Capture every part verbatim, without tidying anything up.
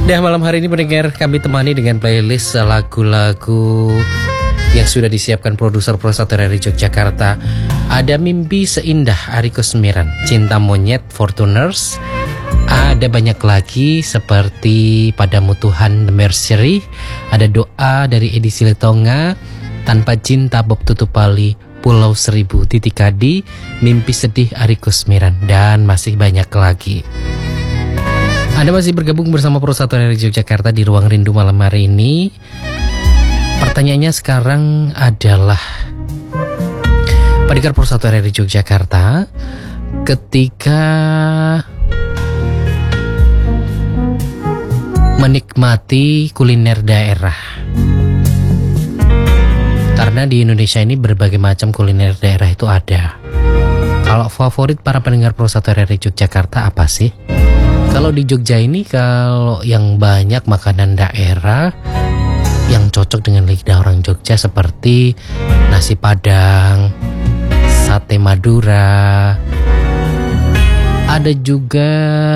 Dan malam hari ini pendengar kami temani dengan playlist lagu-lagu yang sudah disiapkan produser Prosato dari Yogyakarta. Ada Mimpi Seindah Ari Kusmiran, Cinta Monyet Fortuners. Ada banyak lagi seperti Padamu Tuhan The Mercery. Ada Doa dari Edi Silitonga, Tanpa Cinta Bob Tutupali, Pulau Seribu Titik Kadi, Mimpi Sedih Ari Kusmiran, dan masih banyak lagi. Anda masih bergabung bersama Prosato dari Yogyakarta di Ruang Rindu malam hari ini. Pertanyaannya sekarang adalah, pendengar Prosato dari Yogyakarta, ketika menikmati kuliner daerah, karena di Indonesia ini berbagai macam kuliner daerah itu ada. Kalau favorit para pendengar Prosato dari Yogyakarta apa sih? Kalau di Jogja ini, kalau yang banyak makanan daerah yang cocok dengan lidah orang Jogja seperti nasi Padang, sate Madura, ada juga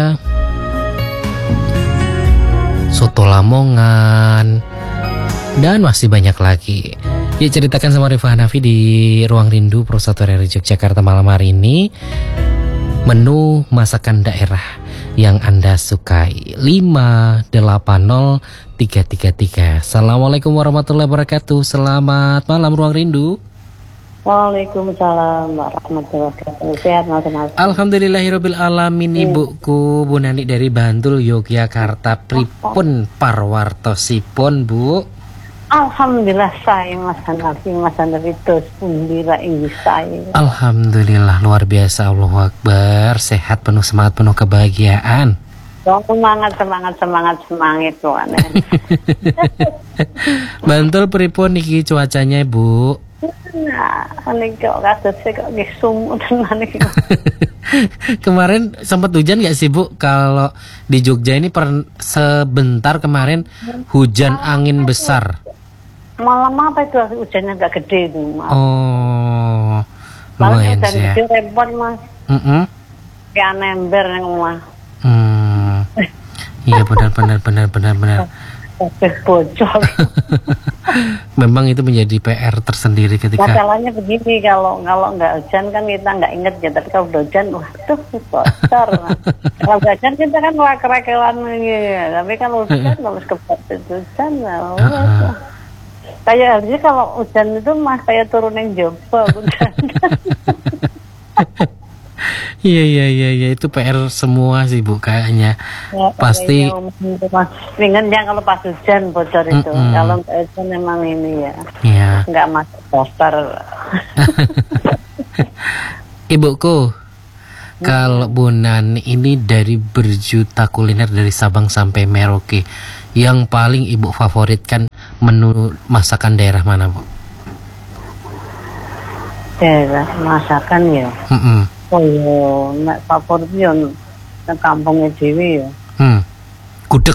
soto Lamongan, dan masih banyak lagi. Ya, ceritakan sama Rifa Hanafi di Ruang Rindu Prosato dari Yogyakarta malam hari ini menu masakan daerah yang Anda sukai. Lima delapan nol tiga tiga tiga. Assalamualaikum warahmatullahi wabarakatuh. Selamat malam Ruang Rindu. Waalaikumsalam warahmatullahi wabarakatuh. Sehat Mas. Alhamdulillahirabbil alamin. Ibuku Bu Nani dari Bantul Yogyakarta. Pripun parwartosipun, Bu? Alhamdulillah saya Mas Hanafi, Mas Hanafi terus gembira inggih saya. Alhamdulillah luar biasa, Allahu Akbar. Sehat, penuh semangat, penuh kebahagiaan. Semangat, semangat, semangat, semangat tuan. Bantul pripun niki cuacanya, Bu? Nah, ini kok kados kok nggih sumuk tenan iki. Kemarin sempat hujan gak sih, Bu? Kalau di Jogja ini per, sebentar kemarin hujan angin besar. Malam apa itu hujannya agak gede itu, Mas. Oh, lumayan sih ya. Gede repot, Mas. Heeh. Kayak nember nang omah. Hmm. Iya, benar benar benar benar benar. Bocor. Memang itu menjadi P R tersendiri ketika. Masalahnya begini, kalau kalau nggak hujan kan kita nggak inget ya, tapi kalau udah hujan, waduh bocor. Kalau hujan kita kan wak-rakelan ya, tapi kalau hujan kalau kebetulan hujan, uh-uh. Kayak harusnya kalau hujan itu Mas kayak turun yang Jombang hujan. Iya iya iya iya itu P R semua sih Bu kayaknya. Ya, pasti. Mas ringannya kalau pas hujan bocor itu. Mm-mm. Kalau nggak hujan memang ini ya. Iya. Nggak masuk daftar. Ibuku, hmm. kalau Bu Nani ini dari berjuta kuliner dari Sabang sampai Merauke, yang paling Ibu favoritkan menu masakan daerah mana, Bu? Daerah masakan ya. Mm-mm. Oh iya, nek favorit yo nang kampungnya Dewi ya. Hmm. Gudeg.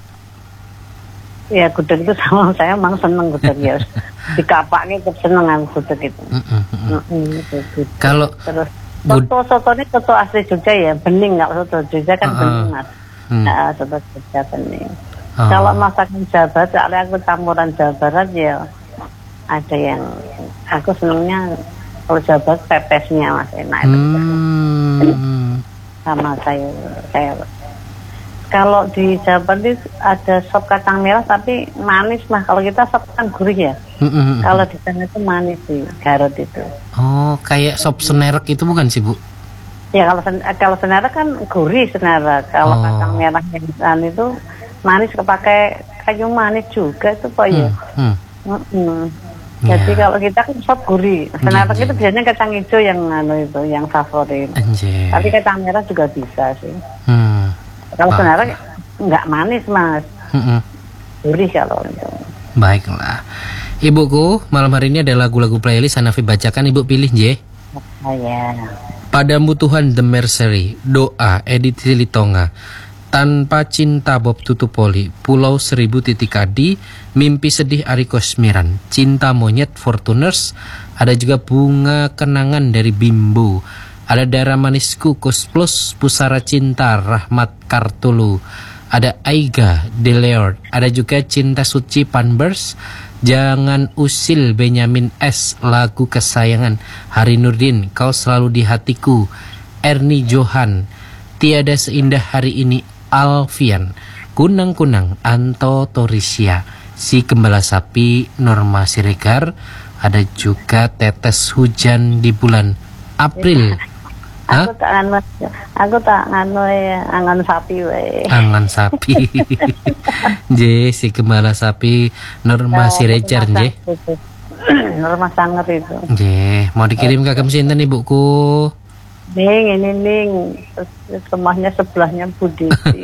Ya gudeg itu sama saya memang seneng gudeg ya. Dikapaknya tetap seneng aku gudeg itu. Heeh. Kalau terus soto soto ini soto asli Jogja ya, bening nggak soto Jogja kan uh-uh. bening Mas. Hmm. Nah, soto Jogja bening. Uh. Kalau masakan Jawa Barat, soalnya aku campuran Jawa Barat ya, ada yang aku senengnya. Kalau Jawa pepesnya Mas enak itu. Hmm. Sama saya saya. Kalau di Jawa itu ada sop kacang merah tapi manis Mas. Kalau kita sop kan gurih ya. Mm-hmm. Kalau di sana itu manis sih, Garut itu. Oh, kayak sop senerek itu bukan sih, Bu? Ya kalau kalau senerek kan gurih senerek. Kalau oh. kacang merah yang sana itu manis, kepakai kayu manis juga itu Pak ya. Hmm. Hmm. Jadi ya. Kalau kita kan sop gurih, senarak itu biasanya kacang hijau yang anu itu, yang favorit. Anjir. Tapi kacang merah juga bisa sih. Hmm. Kalau ah. senarak nggak manis Mas, hmm. gurih kalau itu. Baiklah, Ibuku, malam hari ini ada lagu-lagu playlist Hanafi bacakan, Ibu pilih J. Oh ya. Padamu Tuhan The Mercery, Doa Edi Silitonga, Tanpa Cinta Bob Tutupoli, Pulau Seribu Titik Kadi, Mimpi Sedih Ari Kusmiran, Cinta Monyet Fortuners, ada juga Bunga Kenangan dari Bimbo, ada Darah Manisku Kus Plus, Pusara Cinta Rahmat Kartulu, ada Aiga Deleord, ada juga Cinta Suci Panbers, Jangan Usil Benyamin S, lagu kesayangan Hari Nurdin, Kau Selalu di Hatiku, Erni Johan, Tiada Seindah Hari Ini Alfian, Kunang-Kunang Anto Torisia, Si Gembala Sapi Norma Siregar, ada juga Tetes Hujan di Bulan April. Aku tak nganu, aku tak nganu ya, angan sapi wae. Angan sapi. J, Si Gembala Sapi Norma Siregar J. Norma sangat itu. J, mau dikirim ke sinten ibuku? Ning, ini ning, rumahnya sebelahnya Bu Desi.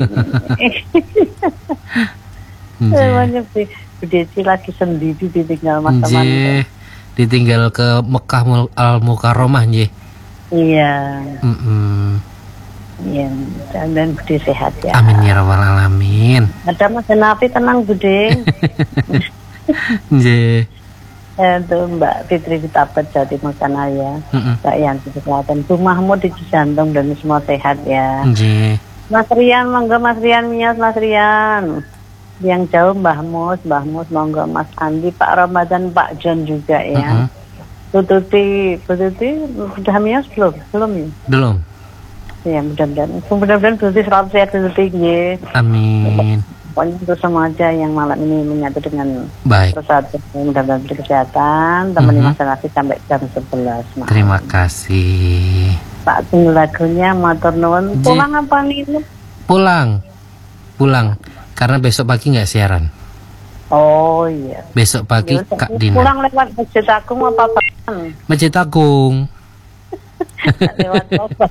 Rumahnya Bu Desi lagi sendiri ditinggal mas teman. Ditinggal ke Mekah Al Mukarramah J. Iya. Mm-mm. Iya, dan Bude sehat ya. Amin ya rabbal alamin. Ada Mas Nafi, tenang Bude. J. Itu Mbak Fitri Ditapat jadi makan ayah. Mbak Yanti Selatan, Bu Mahmud di Cijantung dan semua sehat ya. J. Mas Rian, monggo Mas Rian Mias, Mas Rian. Yang jauh Mbah Mus, Mbah Mus, monggo Mas Andi, Pak Ramadan, Pak John juga ya. Uh-huh. Bu Tuti, Bu Tuti sudah mias belum? Belum ya? Belum. Ya mudah-mudahan, mudah-mudahan Bu Tuti selalu sehat dan tinggi. Amin. Pokoknya untuk semua aja yang malam ini menyatu dengan baik. Persatuan, mudah-mudahan beri kesehatan. Temani mm-hmm. Mas Nafi sampai jam sebelas malam. Terima kasih. Pak tunggu lagunya, matur nuwun. Pulang apa nih? Pulang, pulang. Karena besok pagi nggak siaran. Oh iya. Besok pagi ya, Kak Dina. Pulang lewat Masjid Agung apa apa? Masjid Agung. Lewat apa?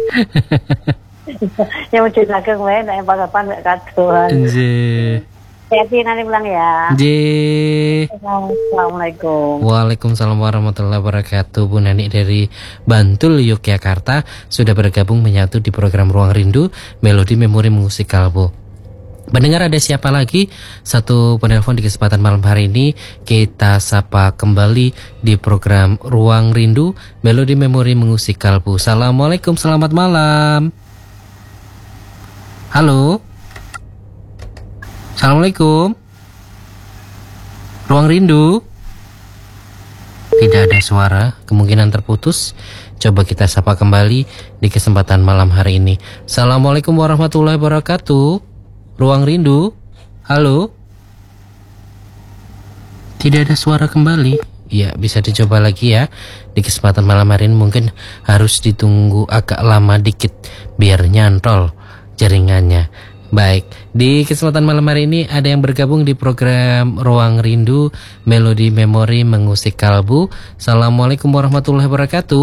Ya Masjid Agung wae nek apa-apa nek kadoan. Nggih. Hati nanti pulang ya. Nggih. Assalamualaikum. Waalaikumsalam warahmatullahi wabarakatuh. Bu Nani dari Bantul Yogyakarta sudah bergabung menyatu di program Ruang Rindu, Melodi Memori Mengusik Kalbu. Pendengar, ada siapa lagi? Satu penelpon di kesempatan malam hari ini. Kita sapa kembali di program Ruang Rindu, Melodi Memori Mengusik Kalbu. Assalamualaikum, selamat malam. Halo. Assalamualaikum. Ruang Rindu. Tidak ada suara, kemungkinan terputus. Coba kita sapa kembali di kesempatan malam hari ini. Assalamualaikum warahmatullahi wabarakatuh. Ruang Rindu, halo. Tidak ada suara kembali. Ya, bisa dicoba lagi ya. Di kesempatan malam hari ini mungkin harus ditunggu agak lama dikit biar nyantol jaringannya. Baik, di kesempatan malam hari ini ada yang bergabung di program Ruang Rindu, Melodi Memori Mengusik Kalbu. Assalamualaikum warahmatullahi wabarakatuh.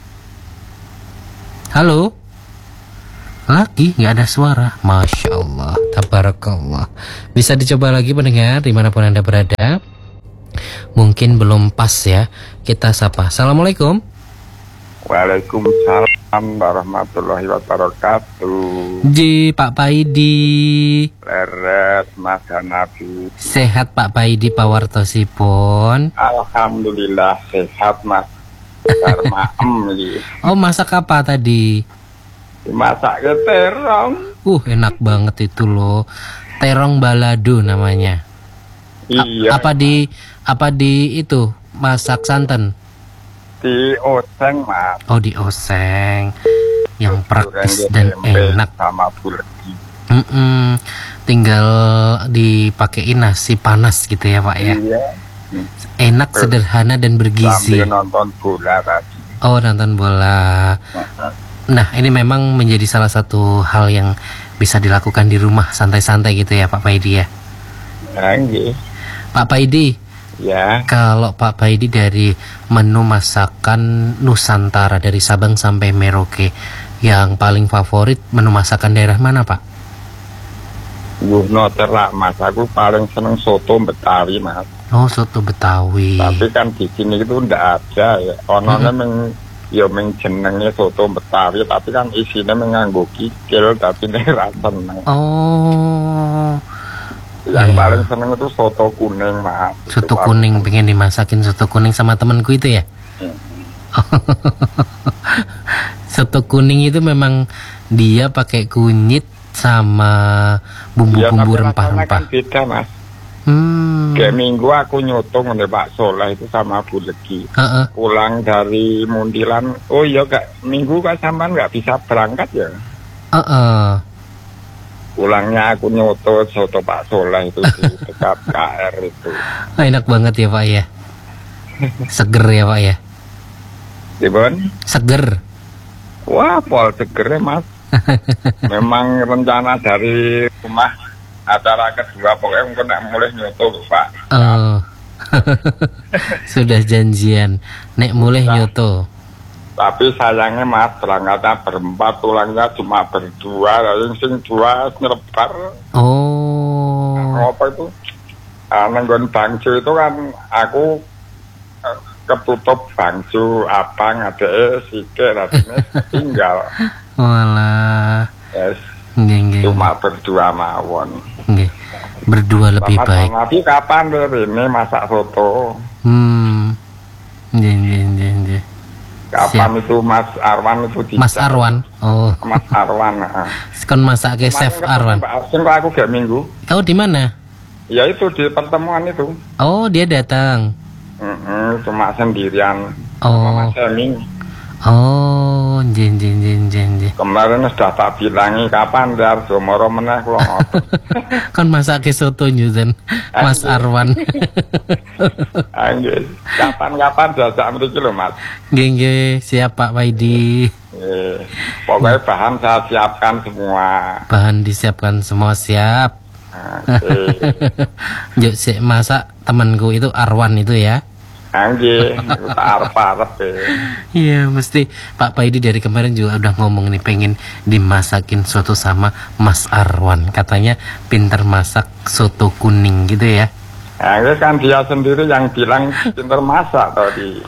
Halo. Lagi nggak ada suara. Masya Allah, tabarakallah. Bisa dicoba lagi pendengar dimanapun Anda berada. Mungkin belum pas ya. Kita sapa. Assalamualaikum. Waalaikumsalam warahmatullahi wabarakatuh. Ji Pak Paidi. Leres Mas Hanafi. Sehat Pak Paidi Pawartosipun. Alhamdulillah sehat Mas. Karma em. Oh, masak apa tadi? Masak ke terong. Uh, enak banget itu loh. Terong balado namanya. Iya. A- apa di apa di itu masak santan? Di oseng Mas. Oh, di oseng. Yang praktis dan enak sama bulgi. Mm-mm. Tinggal dipakein nasi panas gitu ya Pak ya. Iya. Enak, sederhana dan bergizi. Sambil nonton bola tadi. Oh, nonton bola. Nah, ini memang menjadi salah satu hal yang bisa dilakukan di rumah santai-santai gitu ya Pak Paidi ya. Nggih. Pak Paidi. Ya. Kalau Pak Paidi dari menu masakan Nusantara dari Sabang sampai Merauke, yang paling favorit menu masakan daerah mana Pak? Yuhno terak Mas, aku paling seneng soto Betawi Mas. Oh, soto Betawi. Tapi kan di sini itu ndak ada ya. Onone hmm. meng ya meng jenenge soto Betawi, tapi kan isinya menganggo kikil tapi nek ra seneng. Oh. Yang yeah. paling seneng itu soto kuning Mas. Soto itu kuning paling... pengen dimasakin soto kuning sama temanku itu ya. Hmm. Soto kuning itu memang dia pakai kunyit sama bumbu-bumbu ya, rempah-rempah. Kan beda mas. Hmm. Kayak minggu aku nyutung nih Pak Soleh itu sama Bu Legi. Uh-uh. Pulang dari Muntilan, oh iya kak, minggu kak sampean nggak bisa berangkat ya? Uh-uh. Pulangnya aku nyoto soto Pak Soleh itu di dekat K R itu. Oh, enak banget ya Pak ya. Seger ya Pak ya. Dibon? Seger. Wah, pol seger mas. Memang rencana dari rumah acara kedua pokoknya mungkin nak mulai nyoto Pak. Oh. Sudah janjian nek mulai nyoto. Tapi sayangnya mas berangkatnya berempat, pulangnya cuma berdua, yang sing dua nyerebar. Oh. Nah, apa itu? Uh, nenggon bangcu itu kan aku uh, ketutup bangcu abang adek sike rasanya tinggal. Walah. Yes. Nggih, nggih. Cuma berdua mawon. Nggih. Berdua lebih Selamat baik. Tapi kapan deh ini masak soto? Hmm. Nggih, nggih, nggih, nggih. Kapan Siap. itu Mas Arwan itu di Mas Arwan. Oh. Mas Arwan. Nah. Kon masak ke Chef Arwan. Mbak Arsin kok aku gak minggu. Oh, di mana? Ya itu di pertemuan itu. Oh, dia datang. Mm-mm, cuma sendirian. Oh. Sama Mas Eming. Oh, jin jin jin jin jin. Kemarin sudah tak bilangi kapan dar moro meneh kula ngotot. Kon masak ke soto nyuzen Mas Arwan. Anjir. Kapan-kapan jajak mriki lho, Mas. Nggih nggih, siap Pak Waidi. Eh, pokoknya bahan saya siapkan semua. Bahan disiapkan semua siap. Oke. Yuk sik masak temanku itu Arwan itu ya. Anjir, tak arep-arep ya. Iya mesti Pak Paidi dari kemarin juga udah ngomong nih pengen dimasakin soto sama Mas Arwan. Katanya pinter masak soto kuning gitu ya. Nah, itu kan dia sendiri yang bilang pinter masak tadi.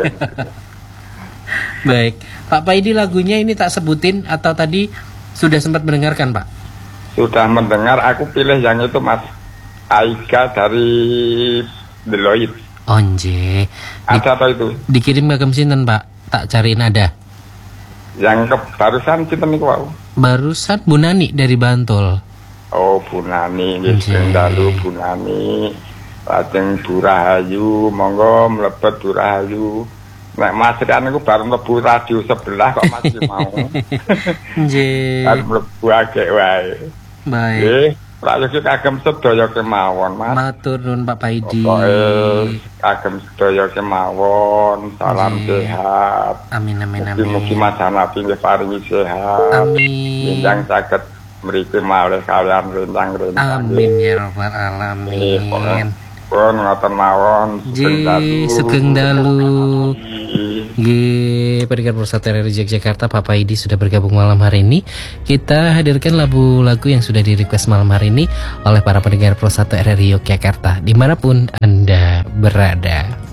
Baik, Pak Paidi lagunya ini tak sebutin atau tadi sudah sempat mendengarkan Pak? Sudah mendengar, aku pilih yang itu Mas Aika dari Deloitte. Onje. Ada apa itu? Dikirim ke Kemsinten Pak, tak cariin ada. Yang ke barusan cinta niku wau. Barusan Bu Nani dari Bantul. Oh Bu Nani, nggih dalu Bu Nani. Lajeng Bu Rahayu, monggo mlebet Bu Rahayu. Nek Mas Rian niku baru mlebu radio sebelah kok masih mau. Nggih. Kan mlebu agek wae. Baik. Nggih, prayogi kagem sedaya kemawon, Mas. Matur nuwun Pak Paidi. Pokoke kagem sedaya kemawon, salam Nggih. sehat. Amin amin amin. Mugi-mugi Mas Hanafi nggih paringi sehat. Amin. Ingkang saged mriki malih kalian rencang-rencang. Amin ya rabbal alamin. Pun ngoten mawon, Ji, Sugeng Dalu. Nggih, pendengar Persatu R R I Yogyakarta, Pak Paidi sudah bergabung malam hari ini. Kita hadirkan lagu-lagu yang sudah di request malam hari ini oleh para pendengar Persatu R R I Yogyakarta dimanapun Anda berada.